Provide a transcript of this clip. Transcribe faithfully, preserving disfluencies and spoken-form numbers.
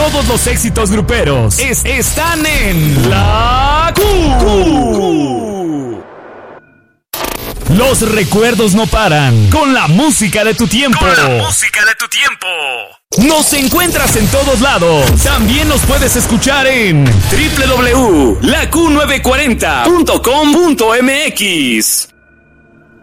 Todos los éxitos gruperos es, están en La Q. Los recuerdos no paran con la música de tu tiempo. Con la música de tu tiempo. Nos encuentras en todos lados. También nos puedes escuchar en doble u doble u doble u punto la q novecientos cuarenta punto com punto m x.